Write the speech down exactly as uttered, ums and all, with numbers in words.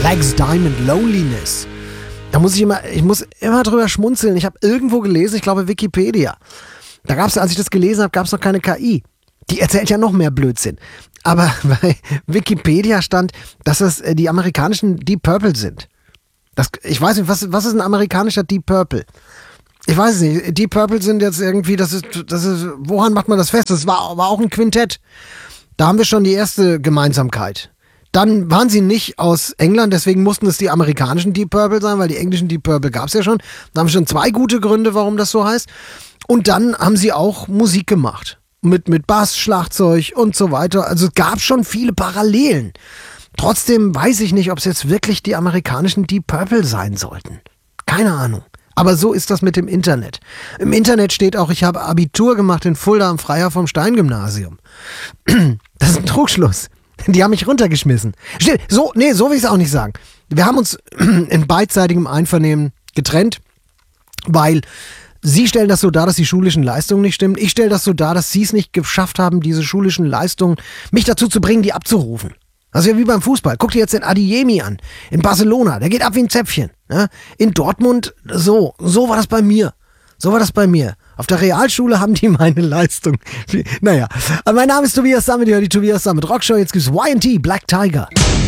Legs Diamond Loneliness. Da muss ich immer, ich muss immer drüber schmunzeln. Ich habe irgendwo gelesen, ich glaube Wikipedia. Da gab es, als ich das gelesen habe, gab es noch keine K I. Die erzählt ja noch mehr Blödsinn. Aber bei Wikipedia stand, dass das die amerikanischen Deep Purple sind. Das, ich weiß nicht, was, was ist ein amerikanischer Deep Purple? Ich weiß es nicht. Deep Purple sind jetzt irgendwie, das ist, das ist, woran macht man das fest? Das war, war auch ein Quintett. Da haben wir schon die erste Gemeinsamkeit. Dann waren sie nicht aus England, deswegen mussten es die amerikanischen Deep Purple sein, weil die englischen Deep Purple gab es ja schon. Da haben wir schon zwei gute Gründe, warum das so heißt. Und dann haben sie auch Musik gemacht. Mit, mit Bass, Schlagzeug und so weiter. Also es gab schon viele Parallelen. Trotzdem weiß ich nicht, ob es jetzt wirklich die amerikanischen Deep Purple sein sollten. Keine Ahnung. Aber so ist das mit dem Internet. Im Internet steht auch, ich habe Abitur gemacht in Fulda am Freiherr vom Stein Gymnasium. Das ist ein Trugschluss. Die haben mich runtergeschmissen. Still, so, nee, so will ich es auch nicht sagen. Wir haben uns in beidseitigem Einvernehmen getrennt, weil sie stellen das so dar, dass die schulischen Leistungen nicht stimmen. Ich stelle das so dar, dass sie es nicht geschafft haben, diese schulischen Leistungen, mich dazu zu bringen, die abzurufen. Das ist ja wie beim Fußball. Guck dir jetzt den Adeyemi an. In Barcelona, der geht ab wie ein Zäpfchen. Ja? In Dortmund, so, so war das bei mir. So war das bei mir. Auf der Realschule haben die meine Leistung. Naja, mein Name ist Tobias Sammet, ihr hört die Tobias Sammet Rockshow. Jetzt gibt's Y and T, Black Tiger.